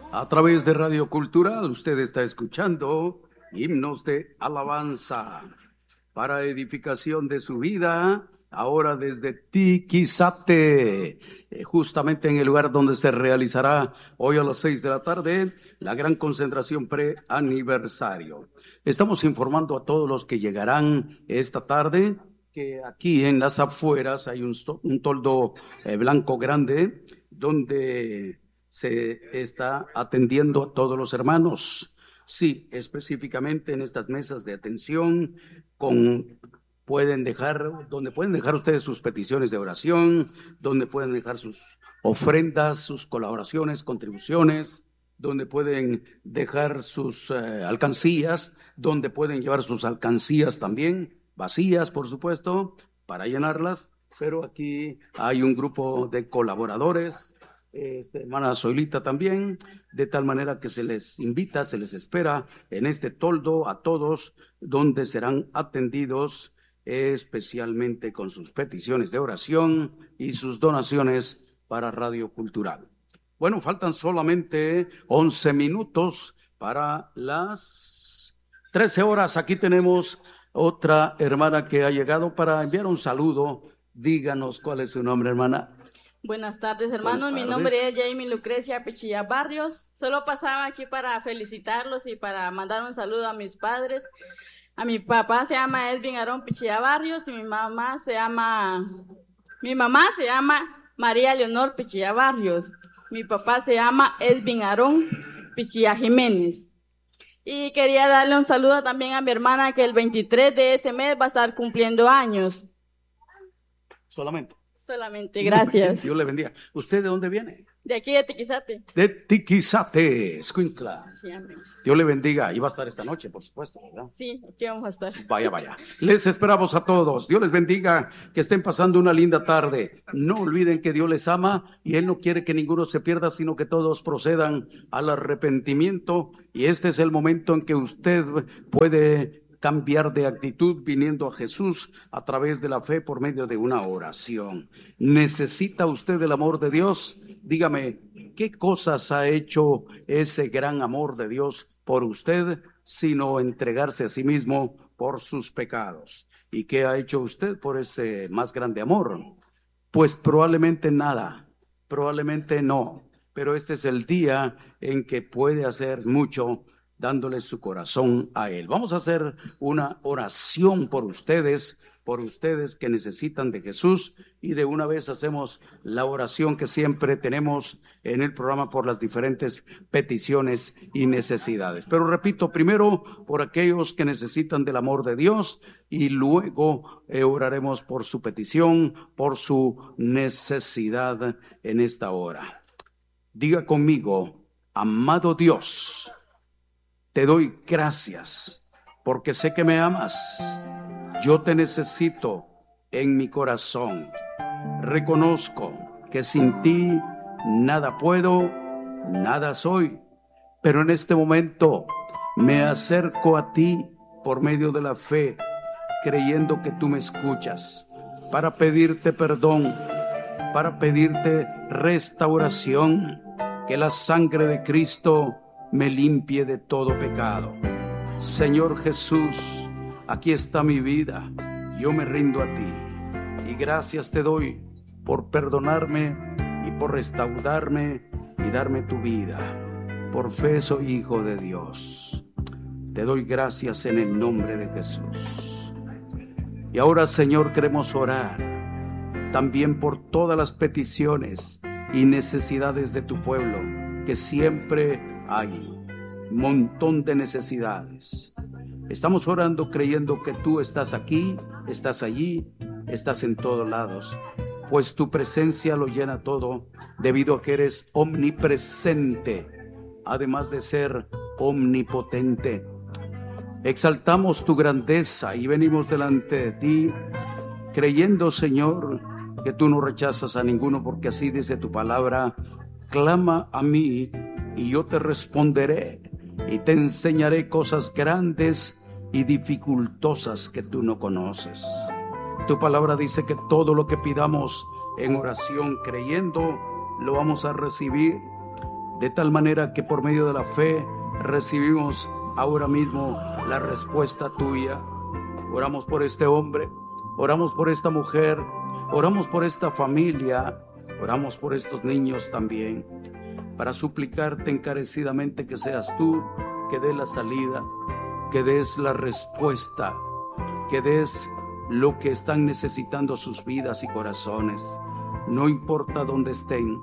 A través de Radio Cultural, usted está escuchando himnos de alabanza para edificación de su vida, ahora desde Tiquizate, justamente en el lugar donde se realizará hoy a las 6 de la tarde la gran concentración preaniversario. Estamos informando a todos los que llegarán esta tarde que aquí en las afueras hay un toldo blanco grande donde se está atendiendo a todos los hermanos. Sí, específicamente en estas mesas de atención, donde pueden dejar ustedes sus peticiones de oración, donde pueden dejar sus ofrendas, sus colaboraciones, contribuciones, donde pueden dejar sus alcancías, donde pueden llevar sus alcancías también, vacías, por supuesto, para llenarlas, pero aquí hay un grupo de colaboradores, hermana Zoilita también, de tal manera que se les invita, se les espera en este toldo a todos, donde serán atendidos especialmente con sus peticiones de oración y sus donaciones para Radio Cultural. Bueno, faltan solamente 11 minutos para las 13 horas. Aquí tenemos otra hermana que ha llegado para enviar un saludo. Díganos cuál es su nombre, hermana. Buenas tardes, hermanos. Mi nombre es Jamie Lucrecia Pichilla Barrios. Solo pasaba aquí para felicitarlos y para mandar un saludo a mis padres. A mi papá se llama Edwin Aarón Pichilla Barrios y mi mamá se llama María Leonor Pichilla Barrios. Mi papá se llama Edwin Aarón Pichilla Jiménez. Y quería darle un saludo también a mi hermana que el 23 de este mes va a estar cumpliendo años. Solamente, gracias. Dios le bendiga. ¿Usted de dónde viene? De aquí de Tiquizate. De Tiquizate, Escuintla. Sí, amén. Dios le bendiga. Y va a estar esta noche, por supuesto, ¿verdad? Sí, aquí vamos a estar. Vaya. Les esperamos a todos. Dios les bendiga. Que estén pasando una linda tarde. No olviden que Dios les ama y Él no quiere que ninguno se pierda, sino que todos procedan al arrepentimiento. Y este es el momento en que usted puede cambiar de actitud viniendo a Jesús a través de la fe por medio de una oración. ¿Necesita usted el amor de Dios? Dígame, ¿qué cosas ha hecho ese gran amor de Dios por usted, sino entregarse a sí mismo por sus pecados? ¿Y qué ha hecho usted por ese más grande amor? Pues probablemente nada, probablemente no, pero este es el día en que puede hacer mucho dándole su corazón a Él. Vamos a hacer una oración por ustedes que necesitan de Jesús, y de una vez hacemos la oración que siempre tenemos en el programa por las diferentes peticiones y necesidades. Pero repito, primero por aquellos que necesitan del amor de Dios y luego oraremos por su petición, por su necesidad en esta hora. Diga conmigo: amado Dios, te doy gracias porque sé que me amas. Yo te necesito en mi corazón. Reconozco que sin ti nada puedo, nada soy. Pero en este momento me acerco a ti por medio de la fe, creyendo que tú me escuchas, para pedirte perdón, para pedirte restauración, que la sangre de Cristo me limpie de todo pecado. Señor Jesús, aquí está mi vida, yo me rindo a ti y gracias te doy por perdonarme y por restaurarme y darme tu vida. Por fe soy hijo de Dios. Te doy gracias en el nombre de Jesús. Y ahora, Señor, queremos orar también por todas las peticiones y necesidades de tu pueblo, que siempre hay un montón de necesidades. Estamos orando creyendo que tú estás aquí, estás allí, estás en todos lados, pues tu presencia lo llena todo, debido a que eres omnipresente, además de ser omnipotente. Exaltamos tu grandeza y venimos delante de ti, creyendo, Señor, que tú no rechazas a ninguno, porque así dice tu palabra: clama a mí y yo te responderé y te enseñaré cosas grandes y dificultosas que tú no conoces. Tu palabra dice que todo lo que pidamos en oración creyendo lo vamos a recibir. de tal manera que por medio de la fe recibimos ahora mismo la respuesta tuya. Oramos por este hombre, oramos por esta mujer, oramos por esta familia, oramos por estos niños también, para suplicarte encarecidamente que seas tú que des la salida, que des la respuesta, que des lo que están necesitando sus vidas y corazones. No importa dónde estén,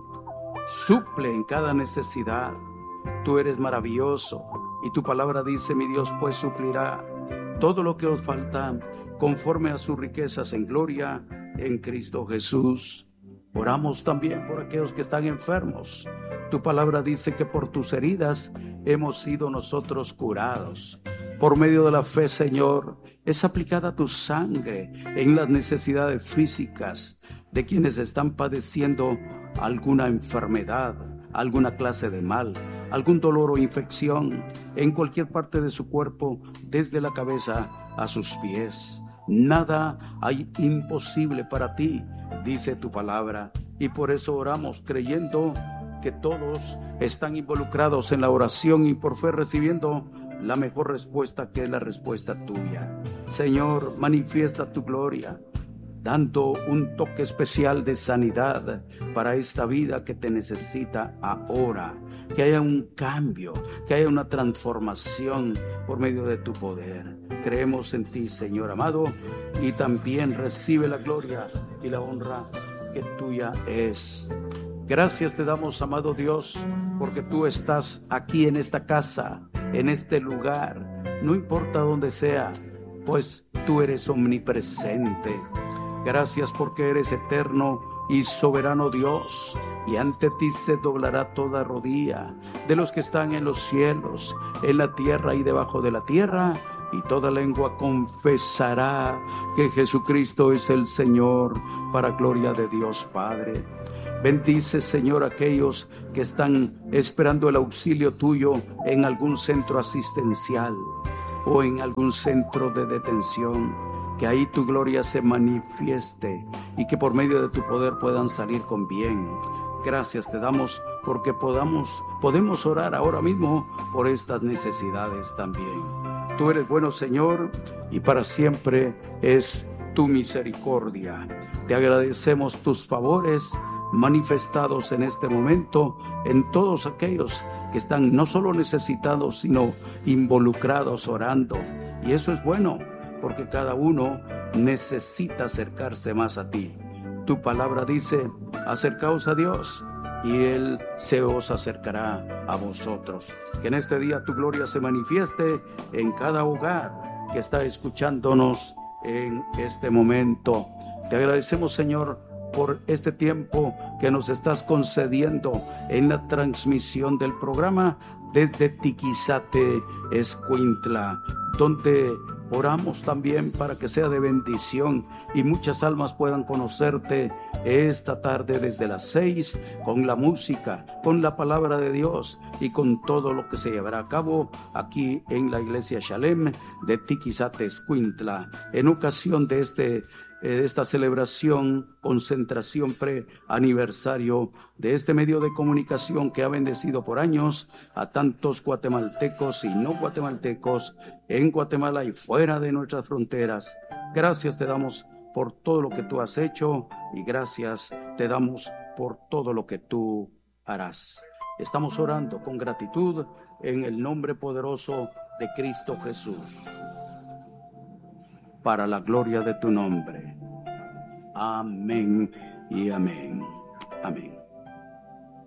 suple en cada necesidad. Tú eres maravilloso y tu palabra dice: mi Dios pues suplirá todo lo que os falta conforme a sus riquezas en gloria en Cristo Jesús. Oramos también por aquellos que están enfermos. Tu palabra dice que por tus heridas hemos sido nosotros curados. Por medio de la fe, Señor, es aplicada tu sangre en las necesidades físicas de quienes están padeciendo alguna enfermedad, alguna clase de mal, algún dolor o infección en cualquier parte de su cuerpo, desde la cabeza a sus pies. Nada hay imposible para ti, dice tu palabra, y por eso oramos creyendo que todos están involucrados en la oración y por fe recibiendo la mejor respuesta, que es la respuesta tuya. Señor, manifiesta tu gloria, dando un toque especial de sanidad para esta vida que te necesita ahora. Que haya un cambio, que haya una transformación por medio de tu poder. Creemos en ti, Señor amado, y también recibe la gloria y la honra que tuya es. Gracias te damos, amado Dios, porque tú estás aquí en esta casa, en este lugar, no importa dónde sea, pues tú eres omnipresente. Gracias porque eres eterno y soberano Dios, y ante ti se doblará toda rodilla de los que están en los cielos, en la tierra y debajo de la tierra, y toda lengua confesará que Jesucristo es el Señor, para gloria de Dios Padre. Bendice, Señor, aquellos que están esperando el auxilio tuyo en algún centro asistencial o en algún centro de detención. Que ahí tu gloria se manifieste y que por medio de tu poder puedan salir con bien. Gracias te damos porque podemos orar ahora mismo por estas necesidades también. Tú eres bueno, Señor, y para siempre es tu misericordia. Te agradecemos tus favores manifestados en este momento en todos aquellos que están no solo necesitados, sino involucrados orando. Y eso es bueno, porque cada uno necesita acercarse más a ti. Tu palabra dice: acercaos a Dios y Él se os acercará a vosotros. Que en este día tu gloria se manifieste en cada hogar que está escuchándonos en este momento. Te agradecemos, Señor, por este tiempo que nos estás concediendo en la transmisión del programa desde Tiquizate, Escuintla, donde oramos también para que sea de bendición y muchas almas puedan conocerte esta tarde desde las 6 con la música, con la palabra de Dios y con todo lo que se llevará a cabo aquí en la iglesia Shalem de Tiquizate, Escuintla, en ocasión de esta celebración, concentración pre-aniversario de este medio de comunicación que ha bendecido por años a tantos guatemaltecos y no guatemaltecos en Guatemala y fuera de nuestras fronteras. Gracias te damos por todo lo que tú has hecho y gracias te damos por todo lo que tú harás. Estamos orando con gratitud en el nombre poderoso de Cristo Jesús, para la gloria de tu nombre. Amén y amén. Amén.